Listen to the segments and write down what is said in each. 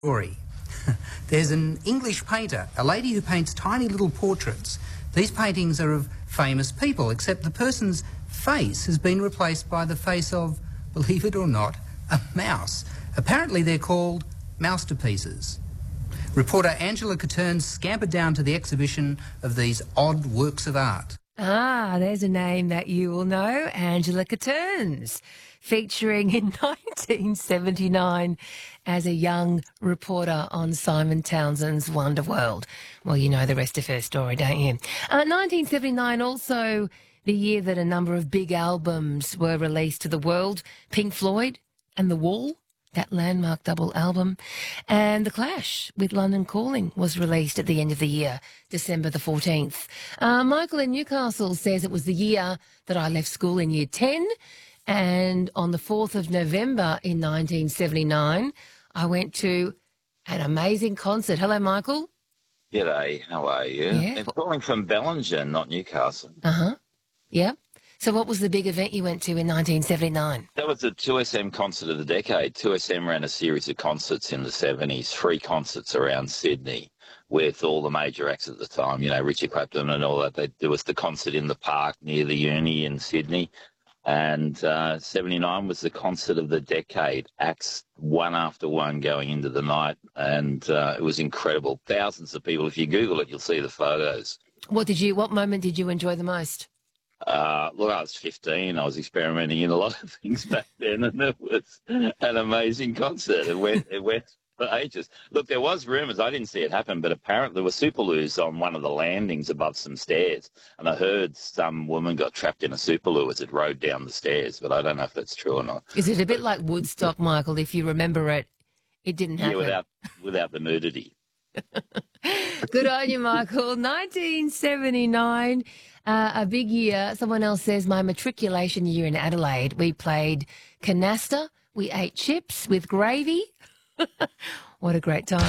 Story. There's an English painter, a lady who paints tiny little portraits. These paintings are of famous people, except the person's face has been replaced by the face of, believe it or not, a mouse. Apparently they're called mousterpieces. Reporter Angela Catterns scampered down to the exhibition of these odd works of art. Ah, there's a name that you will know, Angela Catterns, featuring in 1979 as a young reporter on Simon Townsend's Wonder World. Well, you know the rest of her story, don't you? 1979 also the year that a number of big albums were released to the world. Pink Floyd and The Wall, that landmark double album, and The Clash with London Calling was released at the end of the year, December the 14th. Michael in Newcastle says it was the year that I left school in year 10, and on the 4th of November in 1979, I went to an amazing concert. Hello, Michael. G'day, how are you? Yeah. I'm calling from Bellinger, not Newcastle. Uh-huh. Yeah. So what was the big event you went to in 1979? That was the 2SM concert of the decade. 2SM ran a series of concerts in the 70s, 3 concerts around Sydney with all the major acts at the time, you know, Richard Clapton and all that. There was the concert in the park near the uni in Sydney. And 79 was the concert of the decade, acts one after one going into the night. And it was incredible. Thousands of people. If you Google it, you'll see the photos. What moment did you enjoy the most? Look, I was 15. I was experimenting in a lot of things back then, and it was an amazing concert. It went for ages. Look, there was rumours. I didn't see it happen, but apparently there were Superloos on one of the landings above some stairs, and I heard some woman got trapped in a Superloo as it rode down the stairs, but I don't know if that's true or not. Is it a bit like Woodstock, Michael? If you remember it, it didn't happen. Yeah, without the nudity. Good on you, Michael. 1979, a big year. Someone else says my matriculation year in Adelaide. We played canasta. We ate chips with gravy. What a great time.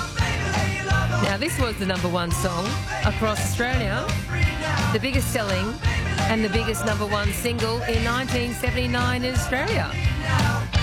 Now, this was the #1 song across Australia, the biggest selling and the biggest #1 single in 1979 in Australia.